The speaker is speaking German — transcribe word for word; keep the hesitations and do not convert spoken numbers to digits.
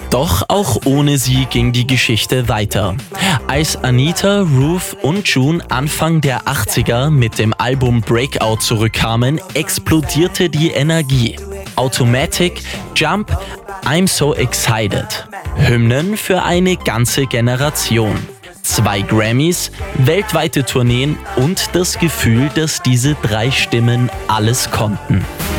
Doch auch ohne sie ging die Geschichte weiter. Als Anita, Ruth und June Anfang der achtziger mit dem Album Breakout zurückkamen, explodierte die Energie. Automatic, Jump, I'm So Excited. Hymnen für eine ganze Generation. Zwei Grammys, weltweite Tourneen und das Gefühl, dass diese drei Stimmen alles konnten.